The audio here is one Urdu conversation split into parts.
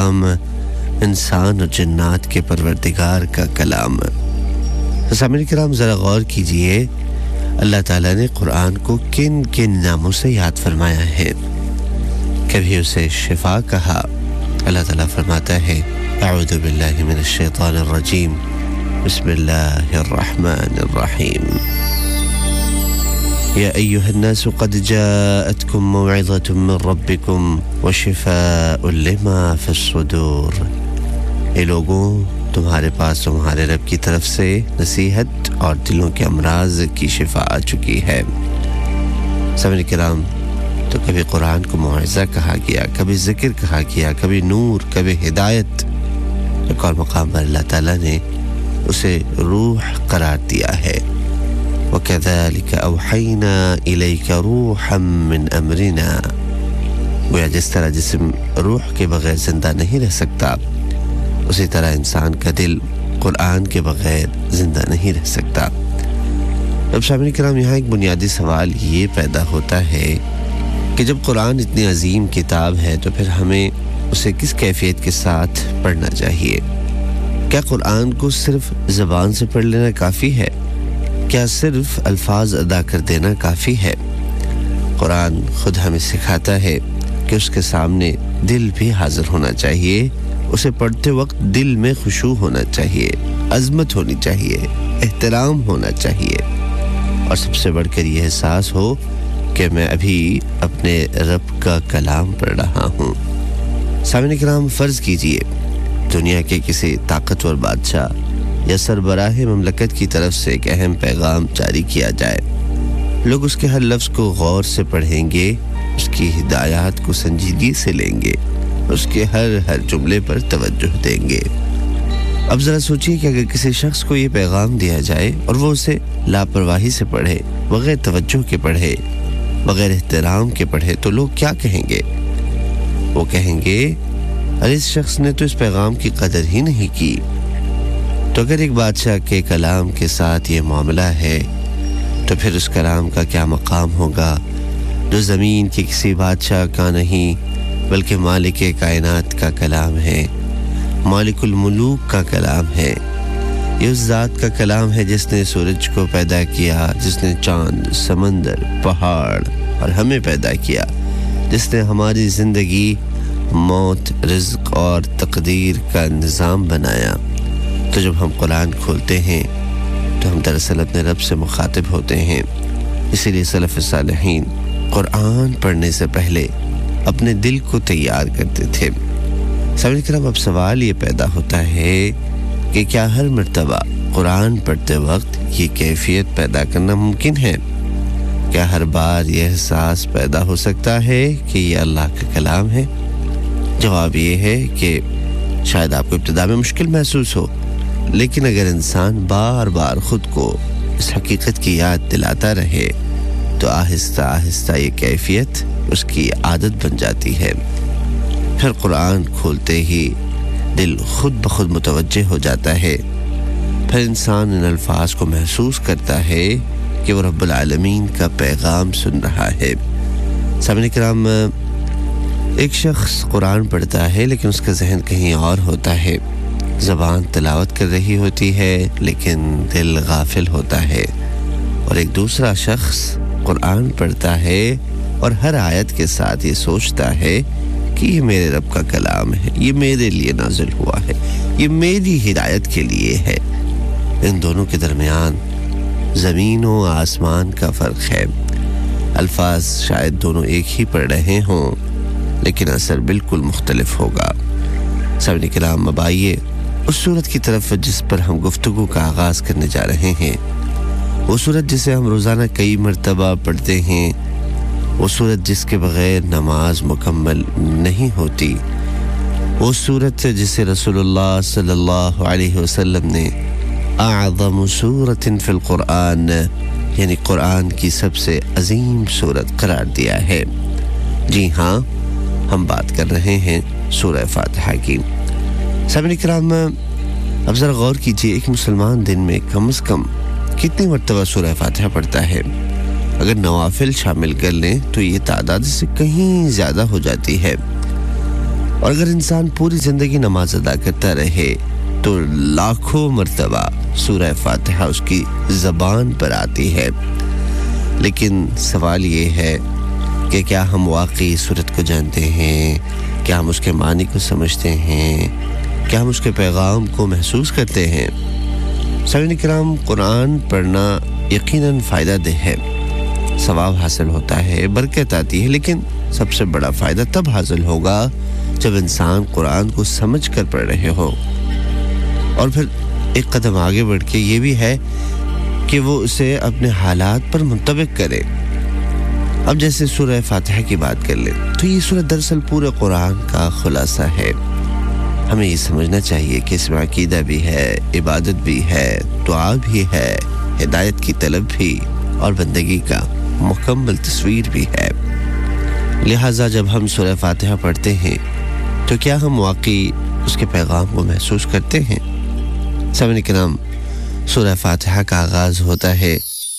کلام انسان اور جنات کے پروردگار کا کلام۔ سامعین کرام ذرا غور کیجئے اللہ تعالیٰ نے قرآن کو کن کن ناموں سے یاد فرمایا ہے۔ کبھی اسے شفا کہا، اللہ تعالیٰ فرماتا ہے اعوذ باللہ من الشیطان الرجیم بسم اللہ الرحمن الرحیم یا ایہا الناس قد جاءتکم موعظۃ من ربکم وشفاء لما فی الصدور۔ اے لوگوں، تمہارے پاس تمہارے رب کی طرف سے نصیحت اور دلوں کے امراض کی شفا آ چکی ہے۔ سامعین کرام، تو کبھی قرآن کو موعظہ کہا گیا، کبھی ذکر کہا گیا، کبھی نور، کبھی ہدایت۔ ایک اور مقام پر اللہ تعالیٰ نے اسے روح قرار دیا ہے۔ وَكَذَلِكَ أَوْحَيْنَا إِلَيْكَ رُوحًا مِّنْ أَمْرِنَا۔ گویا جس طرح جسم روح کے بغیر زندہ نہیں رہ سکتا، اسی طرح انسان کا دل قرآن کے بغیر زندہ نہیں رہ سکتا۔ اب سامعین کرام، یہاں ایک بنیادی سوال یہ پیدا ہوتا ہے کہ جب قرآن اتنی عظیم کتاب ہے تو پھر ہمیں اسے کس کیفیت کے ساتھ پڑھنا چاہیے؟ کیا قرآن کو صرف زبان سے پڑھ لینا کافی ہے؟ کیا صرف الفاظ ادا کر دینا کافی ہے؟ قرآن خود ہمیں سکھاتا ہے کہ اس کے سامنے دل بھی حاضر ہونا چاہیے، اسے پڑھتے وقت دل میں خشوع ہونا چاہیے، عظمت ہونی چاہیے، احترام ہونا چاہیے، اور سب سے بڑھ کر یہ احساس ہو کہ میں ابھی اپنے رب کا کلام پڑھ رہا ہوں۔ سامعین کرام، فرض کیجئے دنیا کے کسی طاقتور بادشاہ یا سربراہ مملکت کی طرف سے ایک اہم پیغام جاری کیا جائے۔ لوگ اس کے ہر لفظ کو غور سے پڑھیں گے، اس کی ہدایات کو سنجیدگی سے لیں گے، اس کے ہر جملے پر توجہ دیں گے۔ اب ذرا سوچیے کہ اگر کسی شخص کو یہ پیغام دیا جائے اور وہ اسے لاپرواہی سے پڑھے، بغیر توجہ کے پڑھے، بغیر احترام کے پڑھے، تو لوگ کیا کہیں گے؟ وہ کہیں گے ارے اس شخص نے تو اس پیغام کی قدر ہی نہیں کی۔ تو اگر ایک بادشاہ کے کلام کے ساتھ یہ معاملہ ہے تو پھر اس کلام کا کیا مقام ہوگا جو زمین کے کسی بادشاہ کا نہیں بلکہ مالک کائنات کا کلام ہے، مالک الملوک کا کلام ہے۔ یہ اس ذات کا کلام ہے جس نے سورج کو پیدا کیا، جس نے چاند، سمندر، پہاڑ اور ہمیں پیدا کیا، جس نے ہماری زندگی، موت، رزق اور تقدیر کا نظام بنایا۔ تو جب ہم قرآن کھولتے ہیں تو ہم دراصل اپنے رب سے مخاطب ہوتے ہیں۔ اسی لیے سلف صالحین قرآن پڑھنے سے پہلے اپنے دل کو تیار کرتے تھے۔ سامعین کرام، اب سوال یہ پیدا ہوتا ہے کہ کیا ہر مرتبہ قرآن پڑھتے وقت یہ کیفیت پیدا کرنا ممکن ہے؟ کیا ہر بار یہ احساس پیدا ہو سکتا ہے کہ یہ اللہ کا کلام ہے؟ جواب یہ ہے کہ شاید آپ کو ابتدا میں مشکل محسوس ہو، لیکن اگر انسان بار بار خود کو اس حقیقت کی یاد دلاتا رہے تو آہستہ آہستہ یہ کیفیت اس کی عادت بن جاتی ہے۔ پھر قرآن کھولتے ہی دل خود بخود متوجہ ہو جاتا ہے۔ پھر انسان ان الفاظ کو محسوس کرتا ہے کہ وہ رب العالمین کا پیغام سن رہا ہے۔ سامعین کرام، ایک شخص قرآن پڑھتا ہے لیکن اس کا ذہن کہیں اور ہوتا ہے، زبان تلاوت کر رہی ہوتی ہے لیکن دل غافل ہوتا ہے، اور ایک دوسرا شخص قرآن پڑھتا ہے اور ہر آیت کے ساتھ یہ سوچتا ہے کہ یہ میرے رب کا کلام ہے، یہ میرے لیے نازل ہوا ہے، یہ میری ہدایت کے لیے ہے۔ ان دونوں کے درمیان زمین و آسمان کا فرق ہے۔ الفاظ شاید دونوں ایک ہی پڑھ رہے ہوں لیکن اثر بالکل مختلف ہوگا۔ سامعین کرام، اب آئیے اس سورت کی طرف جس پر ہم گفتگو کا آغاز کرنے جا رہے ہیں، وہ سورت جسے ہم روزانہ کئی مرتبہ پڑھتے ہیں، وہ سورت جس کے بغیر نماز مکمل نہیں ہوتی، وہ سورت جسے رسول اللہ صلی اللہ علیہ وسلم نے اعظم سورت فی القرآن یعنی قرآن کی سب سے عظیم سورت قرار دیا ہے۔ جی ہاں، ہم بات کر رہے ہیں سورہ فاتحہ کی۔ سامعین کرام، اب ذرا غور کیجئے، ایک مسلمان دن میں کم از کم کتنی مرتبہ سورہ فاتحہ پڑھتا ہے؟ اگر نوافل شامل کر لیں تو یہ تعداد سے کہیں زیادہ ہو جاتی ہے، اور اگر انسان پوری زندگی نماز ادا کرتا رہے تو لاکھوں مرتبہ سورہ فاتحہ اس کی زبان پر آتی ہے، لیکن سوال یہ ہے کہ کیا ہم واقعی سورت کو جانتے ہیں؟ کیا ہم اس کے معنی کو سمجھتے ہیں؟ کیا ہم اس کے پیغام کو محسوس کرتے ہیں؟ سامعین کرام، قرآن پڑھنا یقیناً فائدہ دہ ہے، ثواب حاصل ہوتا ہے، برکت آتی ہے، لیکن سب سے بڑا فائدہ تب حاصل ہوگا جب انسان قرآن کو سمجھ کر پڑھ رہے ہو، اور پھر ایک قدم آگے بڑھ کے یہ بھی ہے کہ وہ اسے اپنے حالات پر منطبق کرے۔ اب جیسے سورہ فاتحہ کی بات کر لیں تو یہ سورہ دراصل پورے قرآن کا خلاصہ ہے۔ ہمیں یہ سمجھنا چاہیے کہ اس میں عقیدہ بھی ہے، عبادت بھی ہے، دعا بھی ہے، ہدایت کی طلب بھی اور بندگی کا مکمل تصویر بھی ہے۔ لہٰذا جب ہم سورہ فاتحہ پڑھتے ہیں تو کیا ہم واقعی اس کے پیغام کو محسوس کرتے ہیں؟ سامعین کرام، سورہ فاتحہ کا آغاز ہوتا ہے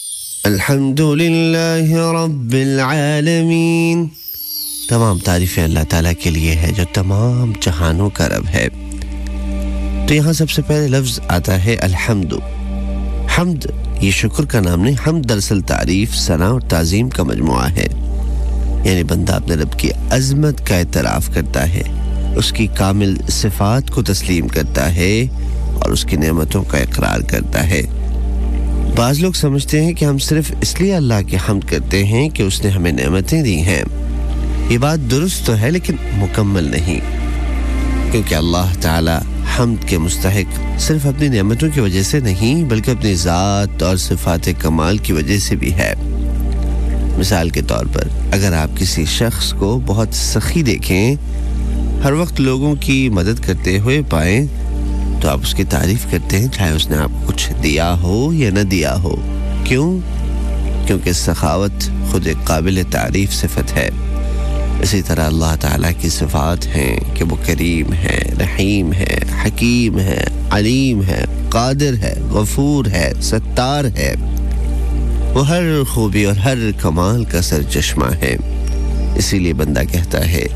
الحمدللہ رب العالمین، تمام تعریفیں اللہ تعالیٰ کے لیے ہے جو تمام جہانوں کا رب ہے۔ تو یہاں سب سے پہلے لفظ آتا ہے الحمد۔ حمد یہ شکر کا نام نہیں، حمد دراصل تعریف، ثنا اور تعظیم کا مجموعہ ہے، یعنی بندہ اپنے رب کی عظمت کا اعتراف کرتا ہے، اس کی کامل صفات کو تسلیم کرتا ہے اور اس کی نعمتوں کا اقرار کرتا ہے۔ بعض لوگ سمجھتے ہیں کہ ہم صرف اس لیے اللہ کی حمد کرتے ہیں کہ اس نے ہمیں نعمتیں دی ہیں۔ یہ بات درست تو ہے لیکن مکمل نہیں، کیونکہ اللہ تعالی حمد کے مستحق صرف اپنی نعمتوں کی وجہ سے نہیں بلکہ اپنی ذات اور صفات کمال کی وجہ سے بھی ہے۔ مثال کے طور پر اگر آپ کسی شخص کو بہت سخی دیکھیں، ہر وقت لوگوں کی مدد کرتے ہوئے پائیں، تو آپ اس کی تعریف کرتے ہیں چاہے اس نے آپ کو کچھ دیا ہو یا نہ دیا ہو۔ کیوں؟ کیونکہ سخاوت خود ایک قابل تعریف صفت ہے۔ اسی طرح اللہ تعالیٰ کی صفات ہیں کہ وہ کریم ہے، رحیم ہے، حکیم ہے، علیم ہے، قادر ہے، غفور ہے، ستار ہے۔ وہ ہر خوبی اور ہر کمال کا سرچشمہ ہے۔ اسی لیے بندہ کہتا ہے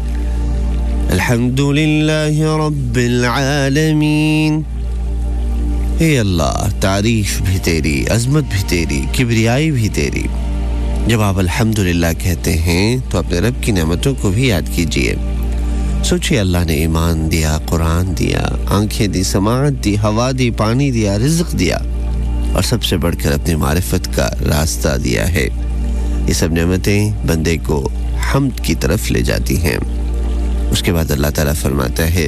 الحمدللہ رب العالمین، اے اللہ تعریف بھی تیری، عظمت بھی تیری، کبریائی بھی تیری۔ جب آپ الحمدللہ کہتے ہیں تو اپنے رب کی نعمتوں کو بھی یاد کیجئے۔ سوچئے اللہ نے ایمان دیا، قرآن دیا، آنکھیں دی، سماعت دی، ہوا دی، پانی دیا، رزق دیا، اور سب سے بڑھ کر اپنی معرفت کا راستہ دیا ہے۔ یہ سب نعمتیں بندے کو حمد کی طرف لے جاتی ہیں۔ اس کے بعد اللہ تعالیٰ فرماتا ہے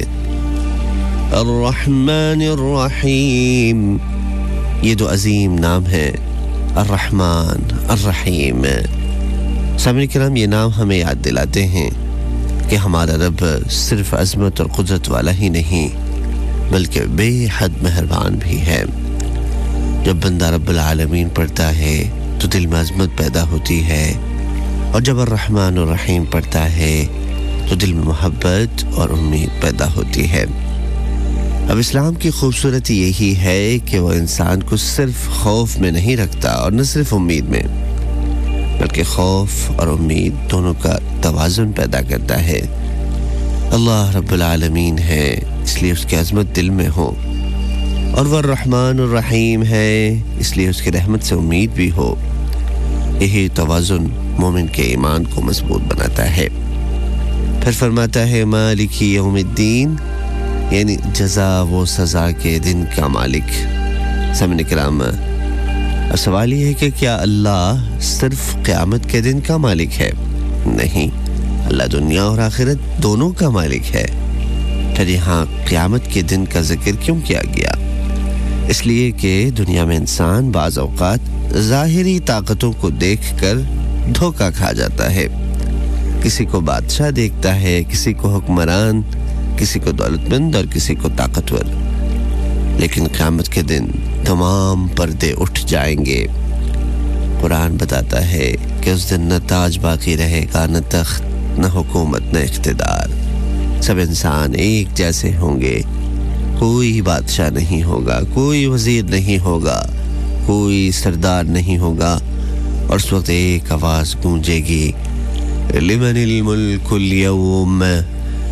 الرحمن الرحیم، یہ دو عظیم نام ہیں، الرحمن الرحیم۔ سامعین کرام، یہ نام ہمیں یاد دلاتے ہیں کہ ہمارا رب صرف عظمت اور قدرت والا ہی نہیں بلکہ بے حد مہربان بھی ہے۔ جب بندہ رب العالمین پڑھتا ہے تو دل میں عظمت پیدا ہوتی ہے، اور جب الرحمن الرحیم پڑھتا ہے تو دل میں محبت اور امید پیدا ہوتی ہے۔ اب اسلام کی خوبصورتی یہی ہے کہ وہ انسان کو صرف خوف میں نہیں رکھتا اور نہ صرف امید میں، بلکہ خوف اور امید دونوں کا توازن پیدا کرتا ہے۔ اللہ رب العالمین ہے اس لیے اس کی عظمت دل میں ہو، اور وہ الرحمن الرحیم ہے اس لیے اس کی رحمت سے امید بھی ہو۔ یہی توازن مومن کے ایمان کو مضبوط بناتا ہے۔ پھر فرماتا ہے مالک یوم الدین، یعنی جزا و سزا کے دن کا مالک۔ سامعین کرام، اب سوال یہ ہے کہ کیا اللہ صرف قیامت کے دن کا مالک ہے؟ نہیں، اللہ دنیا اور آخرت دونوں کا مالک ہے۔ پھر یہاں قیامت کے دن کا ذکر کیوں کیا گیا؟ اس لیے کہ دنیا میں انسان بعض اوقات ظاہری طاقتوں کو دیکھ کر دھوکہ کھا جاتا ہے۔ کسی کو بادشاہ دیکھتا ہے، کسی کو حکمران، کسی کو دولت مند اور کسی کو طاقتور، لیکن قیامت کے دن تمام پردے اٹھ جائیں گے۔ قرآن بتاتا ہے کہ اس دن نہ تاج باقی رہے گا، نہ تخت، نہ حکومت، نہ اقتدار۔ سب انسان ایک جیسے ہوں گے، کوئی بادشاہ نہیں ہوگا، کوئی وزیر نہیں ہوگا، کوئی سردار نہیں ہوگا، اور اس وقت ایک آواز گونجے گی لمن الملک اليوم،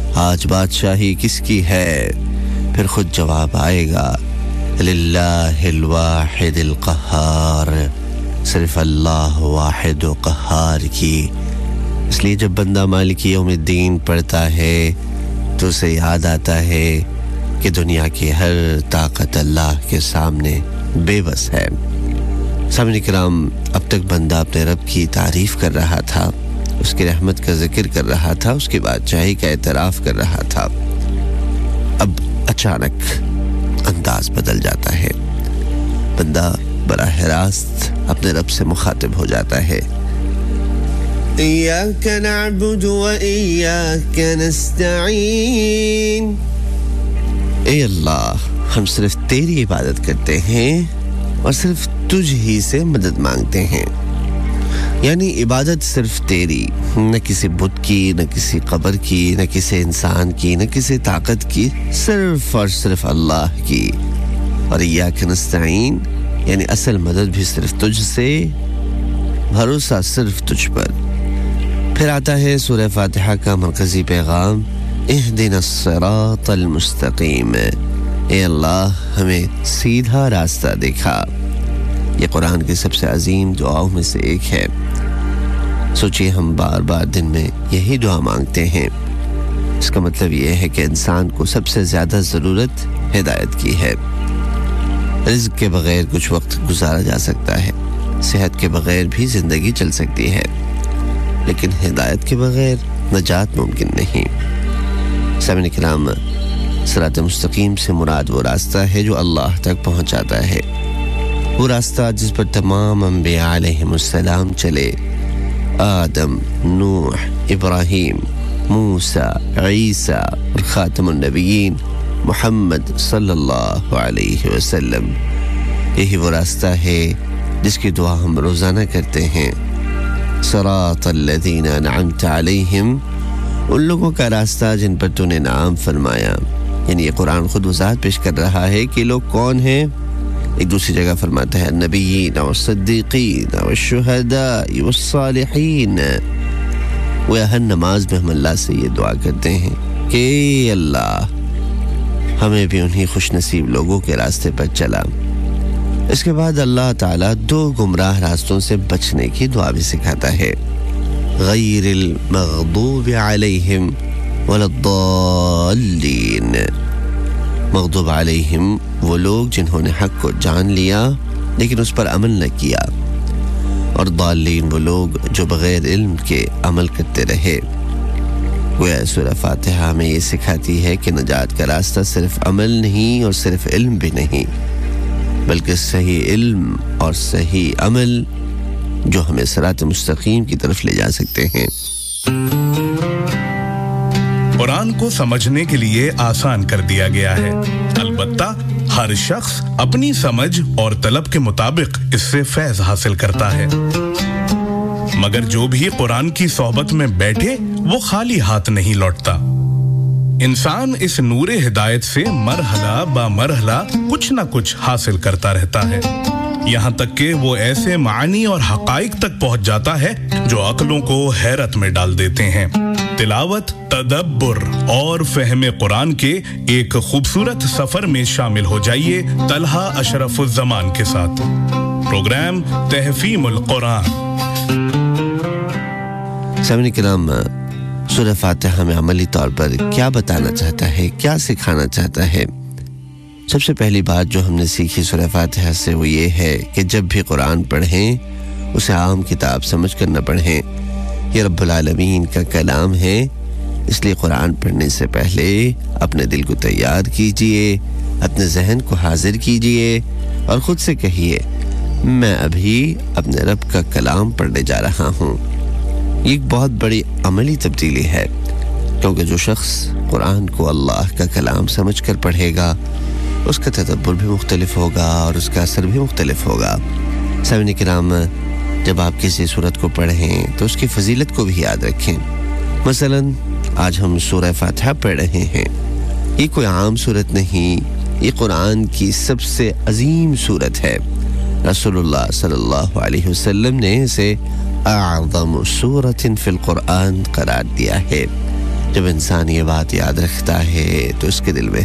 آج بادشاہی کس کی ہے؟ پھر خود جواب آئے گا للہ الواحد القہار، صرف اللہ واحد و قہار کی۔ اس لیے جب بندہ مالک یوم الدین پڑھتا ہے تو اسے یاد آتا ہے کہ دنیا کی ہر طاقت اللہ کے سامنے بے بس ہے۔ سامعین کرام، اب تک بندہ اپنے رب کی تعریف کر رہا تھا، اس کی رحمت کا ذکر کر رہا تھا، اس کی بادشاہی کا اعتراف کر رہا تھا۔ اب اچانک انداز بدل جاتا ہے، بندہ براہ راست اپنے رب سے مخاطب ہو جاتا ہے۔ ایاک نعبد و ایاک نستعین، اے اللہ ہم صرف تیری عبادت کرتے ہیں اور صرف تجھ ہی سے مدد مانگتے ہیں۔ یعنی عبادت صرف تیری، نہ کسی بت کی، نہ کسی قبر کی، نہ کسی انسان کی، نہ کسی طاقت کی، صرف اور صرف اللہ کی۔ اور ایاک نستعین یعنی اصل مدد بھی صرف تجھ سے، بھروسہ صرف تجھ پر۔ پھر آتا ہے سورہ فاتحہ کا مرکزی پیغام، اہدنا الصراط المستقیم، اے اللہ ہمیں سیدھا راستہ دکھا۔ یہ قرآن کی سب سے عظیم دعاؤں میں سے ایک ہے۔ سوچئے ہم بار بار دن میں یہی دعا مانگتے ہیں، اس کا مطلب یہ ہے کہ انسان کو سب سے زیادہ ضرورت ہدایت کی ہے۔ رزق کے بغیر کچھ وقت گزارا جا سکتا ہے، صحت کے بغیر بھی زندگی چل سکتی ہے، لیکن ہدایت کے بغیر نجات ممکن نہیں۔ سامعین کرام، صراط مستقیم سے مراد وہ راستہ ہے جو اللہ تک پہنچاتا ہے، وہ راستہ جس پر تمام انبیاء علیہم السلام چلے، آدم، نوح، ابراہیم، موسیٰ، عیسیٰ اور خاتم النبیین محمد صلی اللہ علیہ وسلم۔ یہی وہ راستہ ہے جس کی دعا ہم روزانہ کرتے ہیں، صراط الذین انعمت علیہم، ان لوگوں کا راستہ جن پر تو نے انعام فرمایا۔ یعنی یہ قرآن خود وضاحت پیش کر رہا ہے کہ لوگ کون ہیں۔ ایک دوسری جگہ فرماتا ہے النبیین والصدیقین والشہداء والصالحین۔ وہ ہر نماز میں ہم اللہ سے یہ دعا کرتے ہیں کہ اے اللہ ہمیں بھی انہی خوش نصیب لوگوں کے راستے پر چلا۔ اس کے بعد اللہ تعالیٰ دو گمراہ راستوں سے بچنے کی دعا بھی سکھاتا ہے، غیر المغضوب علیہم ولا الضالین۔ مغضوب علیہم وہ لوگ جنہوں نے حق کو جان لیا لیکن اس پر عمل نہ کیا، اور ضالین وہ لوگ جو بغیر علم کے عمل کرتے رہے۔ گویا سورہ فاتحہ ہمیں یہ سکھاتی ہے کہ نجات کا راستہ صرف عمل نہیں اور صرف علم بھی نہیں، بلکہ صحیح علم اور صحیح عمل جو ہمیں صراط مستقیم کی طرف لے جا سکتے ہیں۔ قرآن کو سمجھنے کے لیے آسان کر دیا گیا ہے، البتہ ہر شخص اپنی سمجھ اور طلب کے مطابق اس سے فیض حاصل کرتا ہے، مگر جو بھی قرآن کی صحبت میں بیٹھے وہ خالی ہاتھ نہیں لوٹتا۔ انسان اس نور ہدایت سے مرحلہ با مرحلہ کچھ نہ کچھ حاصل کرتا رہتا ہے، یہاں تک کہ وہ ایسے معانی اور حقائق تک پہنچ جاتا ہے جو عقلوں کو حیرت میں ڈال دیتے ہیں۔ تلاوت، تدبر اور فہم قرآن کے ایک خوبصورت سفر میں شامل ہو جائیے طلحہ اشرف الزمان کے ساتھ۔ پروگرام تحفیم القرآن۔ سامعین کرام، سورہ فاتحہ ہمیں عملی طور پر کیا بتانا چاہتا ہے، کیا سکھانا چاہتا ہے؟ سب سے پہلی بات جو ہم نے سیکھی سورہ فاتحہ سے وہ یہ ہے کہ جب بھی قرآن پڑھیں اسے عام کتاب سمجھ کر نہ پڑھیں۔ یہ رب العالمین کا کلام ہے، اس لیے قرآن پڑھنے سے پہلے اپنے دل کو تیار کیجئے، اپنے ذہن کو حاضر کیجئے اور خود سے کہیے میں ابھی اپنے رب کا کلام پڑھنے جا رہا ہوں۔ یہ ایک بہت بڑی عملی تبدیلی ہے، کیونکہ جو شخص قرآن کو اللہ کا کلام سمجھ کر پڑھے گا اس کا تدبر بھی مختلف ہوگا اور اس کا اثر بھی مختلف ہوگا۔ سامعین کرام، جب آپ کسی سورت کو پڑھیں تو اس کی فضیلت کو بھی یاد رکھیں۔ مثلا آج ہم سورہ فاتحہ پڑھ رہے ہیں، یہ کوئی عام سورت نہیں، یہ قرآن کی سب سے عظیم سورت ہے۔ رسول اللہ صلی اللہ علیہ وسلم نے اسے اعظم سورۃ فی القرآن قرار دیا ہے۔ جب انسان یہ بات یاد رکھتا ہے تو اس کے دل میں